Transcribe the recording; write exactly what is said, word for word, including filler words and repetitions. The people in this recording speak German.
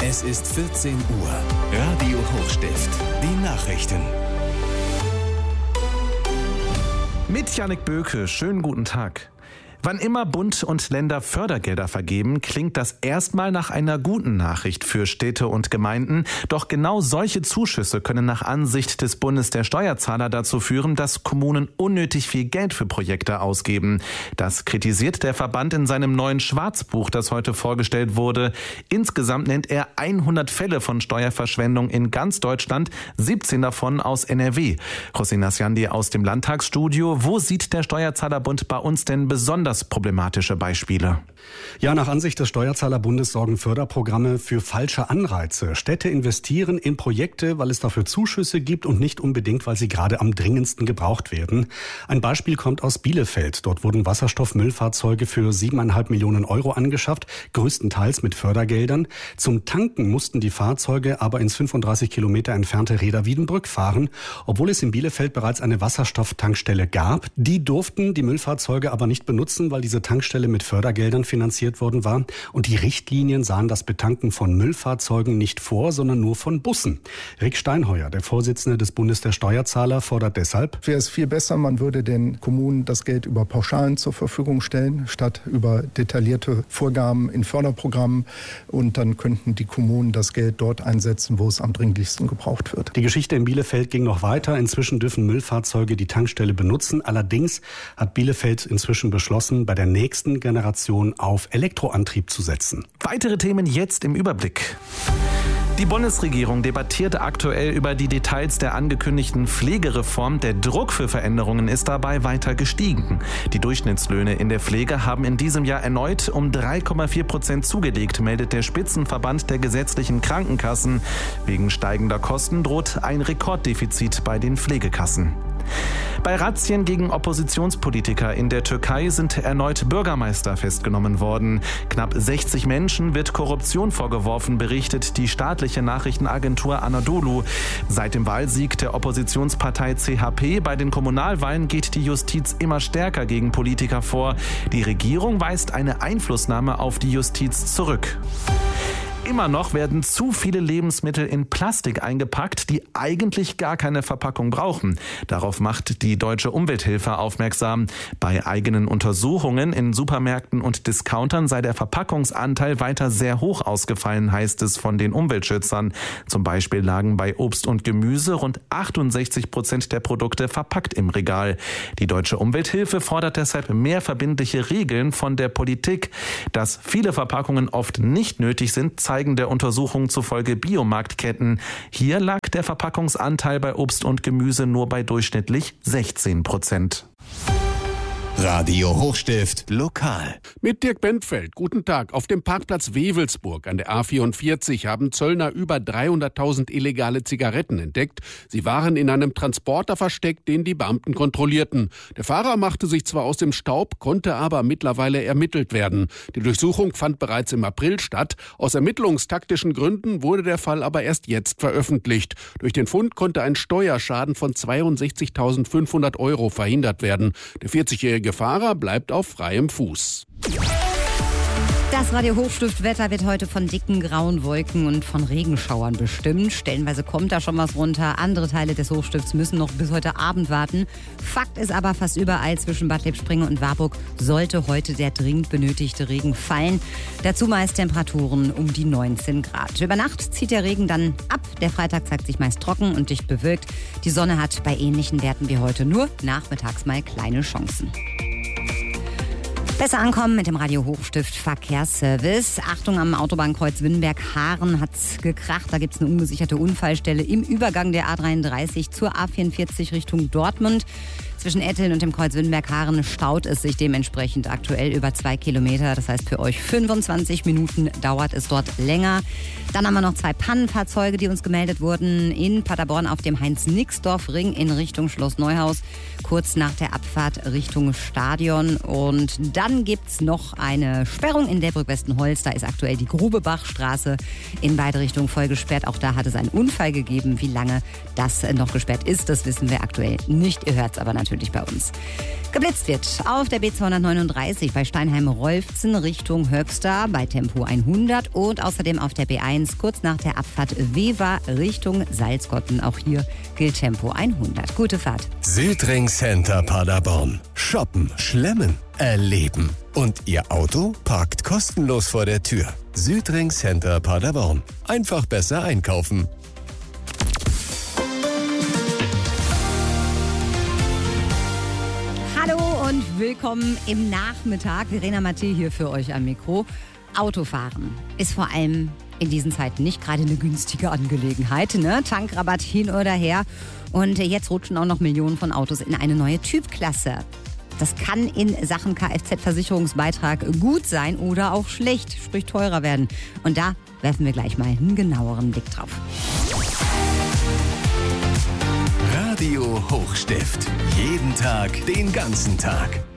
Es ist vierzehn Uhr. Radio Hochstift. Die Nachrichten. Mit Jannik Böke. Schönen guten Tag. Wann immer Bund und Länder Fördergelder vergeben, klingt das erstmal nach einer guten Nachricht für Städte und Gemeinden. Doch genau solche Zuschüsse können nach Ansicht des Bundes der Steuerzahler dazu führen, dass Kommunen unnötig viel Geld für Projekte ausgeben. Das kritisiert der Verband in seinem neuen Schwarzbuch, das heute vorgestellt wurde. Insgesamt nennt er hundert Fälle von Steuerverschwendung in ganz Deutschland, siebzehn davon aus N R W. Hossein Nasjandi aus dem Landtagsstudio. Wo sieht der Steuerzahlerbund bei uns denn besonders problematische Beispiele? Ja, nach Ansicht des Steuerzahlerbundes sorgen Förderprogramme für falsche Anreize. Städte investieren in Projekte, weil es dafür Zuschüsse gibt und nicht unbedingt, weil sie gerade am dringendsten gebraucht werden. Ein Beispiel kommt aus Bielefeld. Dort wurden Wasserstoffmüllfahrzeuge für siebeneinhalb Millionen Euro angeschafft, größtenteils mit Fördergeldern. Zum Tanken mussten die Fahrzeuge aber ins fünfunddreißig Kilometer entfernte Reda-Wiedenbrück fahren, obwohl es in Bielefeld bereits eine Wasserstofftankstelle gab. Die durften die Müllfahrzeuge aber nicht benutzen, weil diese Tankstelle mit Fördergeldern finanziert worden war. Und die Richtlinien sahen das Betanken von Müllfahrzeugen nicht vor, sondern nur von Bussen. Rick Steinheuer, der Vorsitzende des Bundes der Steuerzahler, fordert deshalb: Wäre es viel besser, man würde den Kommunen das Geld über Pauschalen zur Verfügung stellen, statt über detaillierte Vorgaben in Förderprogrammen. Und dann könnten die Kommunen das Geld dort einsetzen, wo es am dringlichsten gebraucht wird. Die Geschichte in Bielefeld ging noch weiter. Inzwischen dürfen Müllfahrzeuge die Tankstelle benutzen. Allerdings hat Bielefeld inzwischen beschlossen, bei der nächsten Generation auf Elektroantrieb zu setzen. Weitere Themen jetzt im Überblick. Die Bundesregierung debattiert aktuell über die Details der angekündigten Pflegereform. Der Druck für Veränderungen ist dabei weiter gestiegen. Die Durchschnittslöhne in der Pflege haben in diesem Jahr erneut um drei Komma vier Prozent zugelegt, meldet der Spitzenverband der gesetzlichen Krankenkassen. Wegen steigender Kosten droht ein Rekorddefizit bei den Pflegekassen. Bei Razzien gegen Oppositionspolitiker in der Türkei sind erneut Bürgermeister festgenommen worden. Knapp sechzig Menschen wird Korruption vorgeworfen, berichtet die staatliche Nachrichtenagentur Anadolu. Seit dem Wahlsieg der Oppositionspartei C H P bei den Kommunalwahlen geht die Justiz immer stärker gegen Politiker vor. Die Regierung weist eine Einflussnahme auf die Justiz zurück. Immer noch werden zu viele Lebensmittel in Plastik eingepackt, die eigentlich gar keine Verpackung brauchen. Darauf macht die Deutsche Umwelthilfe aufmerksam. Bei eigenen Untersuchungen in Supermärkten und Discountern sei der Verpackungsanteil weiter sehr hoch ausgefallen, heißt es von den Umweltschützern. Zum Beispiel lagen bei Obst und Gemüse rund achtundsechzig Prozent der Produkte verpackt im Regal. Die Deutsche Umwelthilfe fordert deshalb mehr verbindliche Regeln von der Politik. Dass viele Verpackungen oft nicht nötig sind, zeigen der Untersuchung zufolge Biomarktketten. Hier lag der Verpackungsanteil bei Obst und Gemüse nur bei durchschnittlich sechzehn Prozent. Radio Hochstift lokal. Mit Dirk Bentfeld. Guten Tag. Auf dem Parkplatz Wewelsburg an der A vierundvierzig haben Zöllner über dreihunderttausend illegale Zigaretten entdeckt. Sie waren in einem Transporter versteckt, den die Beamten kontrollierten. Der Fahrer machte sich zwar aus dem Staub, konnte aber mittlerweile ermittelt werden. Die Durchsuchung fand bereits im April statt. Aus ermittlungstaktischen Gründen wurde der Fall aber erst jetzt veröffentlicht. Durch den Fund konnte ein Steuerschaden von zweiundsechzigtausendfünfhundert Euro verhindert werden. Der vierzigjährige Fahrer bleibt auf freiem Fuß. Das Radio Hochstift-Wetter wird heute von dicken grauen Wolken und von Regenschauern bestimmt. Stellenweise kommt da schon was runter. Andere Teile des Hochstifts müssen noch bis heute Abend warten. Fakt ist aber, fast überall zwischen Bad Lippspringe und Warburg sollte heute der dringend benötigte Regen fallen. Dazu meist Temperaturen um die neunzehn Grad. Über Nacht zieht der Regen dann ab. Der Freitag zeigt sich meist trocken und dicht bewölkt. Die Sonne hat bei ähnlichen Werten wie heute nur nachmittags mal kleine Chancen. Besser ankommen mit dem Radio Hochstift Verkehrsservice. Achtung, am Autobahnkreuz Windenberg-Haaren hat's gekracht. Da gibt's eine ungesicherte Unfallstelle im Übergang der A dreiunddreißig zur A vierundvierzig Richtung Dortmund. Zwischen Etteln und dem Kreuz Windenberg-Haaren staut es sich dementsprechend aktuell über zwei Kilometer. Das heißt für euch fünfundzwanzig Minuten dauert es dort länger. Dann haben wir noch zwei Pannenfahrzeuge, die uns gemeldet wurden in Paderborn auf dem Heinz-Nixdorf-Ring in Richtung Schloss Neuhaus, kurz nach der Abfahrt Richtung Stadion. Und dann gibt's noch eine Sperrung in Delbrück-Westenholz. Da ist aktuell die Grubebachstraße in beide Richtungen voll gesperrt. Auch da hat es einen Unfall gegeben. Wie lange das noch gesperrt ist, das wissen wir aktuell nicht. Ihr hört's aber natürlich natürlich bei uns. Geblitzt wird auf der B zweihundertneununddreißig bei Steinheim-Rolfzen Richtung Höxter bei Tempo hundert und außerdem auf der B eins kurz nach der Abfahrt Wever Richtung Salzgotten. Auch hier gilt Tempo hundert. Gute Fahrt. Südring Center Paderborn. Shoppen, schlemmen, erleben. Und Ihr Auto parkt kostenlos vor der Tür. Südring Center Paderborn. Einfach besser einkaufen. Hallo und willkommen im Nachmittag. Verena Matthä hier für euch am Mikro. Autofahren ist vor allem in diesen Zeiten nicht gerade eine günstige Angelegenheit, ne? Tankrabatt hin oder her. Und jetzt rutschen auch noch Millionen von Autos in eine neue Typklasse. Das kann in Sachen Kfz-Versicherungsbeitrag gut sein oder auch schlecht, sprich teurer werden. Und da werfen wir gleich mal einen genaueren Blick drauf. Radio Hochstift. Jeden Tag, den ganzen Tag.